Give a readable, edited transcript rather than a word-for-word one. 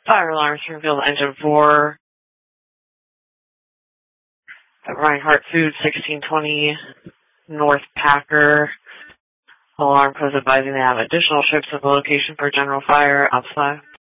Fire alarm, Springfield Engine 4. Reinhardt Foods, 1620 North Packer. Alarm codes advising they have additional ships at the location for general fire outside.